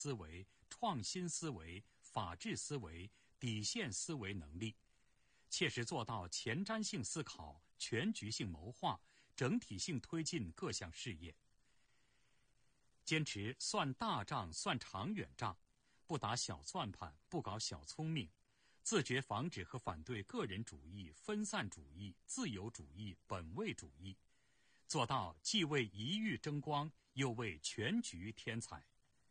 思维、创新思维、法治思维、底线思维能力，切实做到前瞻性思考、全局性谋划、整体性推进各项事业。坚持算大账、算长远账，不打小算盘，不搞小聪明，自觉防止和反对个人主义、分散主义、自由主义、本位主义，做到既为一域争光，又为全局添彩。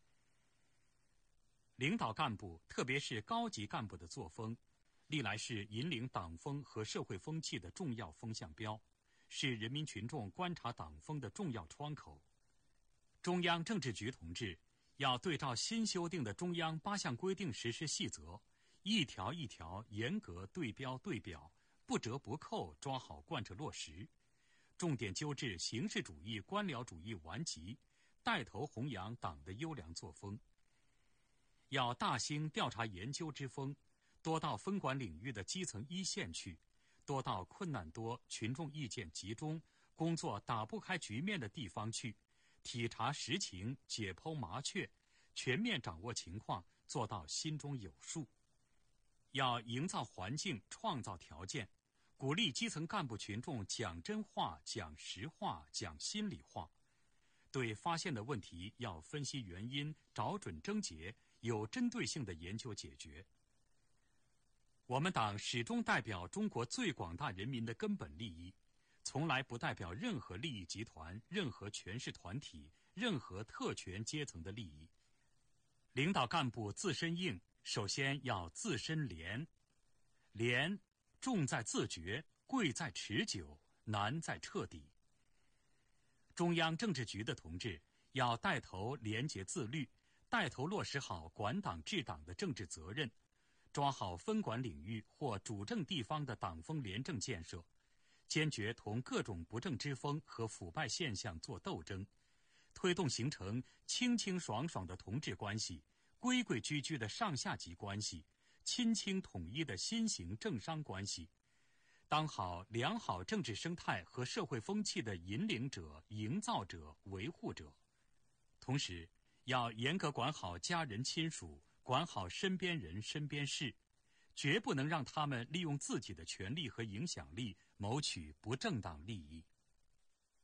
领导干部，特别是高级干部的作风，历来是引领党风和社会风气的重要风向标，是人民群众观察党风的重要窗口。中央政治局同志要对照新修订的中央8项规定实施细则，一条一条严格对标对表，不折不扣抓好贯彻落实，重点纠治形式主义、官僚主义顽疾，带头弘扬党的优良作风。要大兴调查研究之风，多到分管领域的基层一线去，多到困难多、群众意见集中、工作打不开局面的地方去，体察实情，解剖麻雀，全面掌握情况，做到心中有数。要营造环境，创造条件，鼓励基层干部群众讲真话、讲实话、讲心里话。对发现的问题要分析原因，找准症结，有针对性的研究解决。我们党始终代表中国最广大人民的根本利益，从来不代表任何利益集团、任何权势团体、任何特权阶层的利益。领导干部自身硬，首先要自身廉。廉重在自觉，贵在持久，难在彻底。中央政治局的同志要带头廉洁自律，带头落实好管党治党的政治责任，抓好分管领域或主政地方的党风廉政建设，坚决同各种不正之风和腐败现象作斗争，推动形成清清爽爽的同志关系、规规矩矩的上下级关系、亲清统一的新型政商关系，当好良好政治生态和社会风气的引领者、营造者、维护者。同时，要严格管好家人亲属，管好身边人、身边事，绝不能让他们利用自己的权力和影响力谋取不正当利益。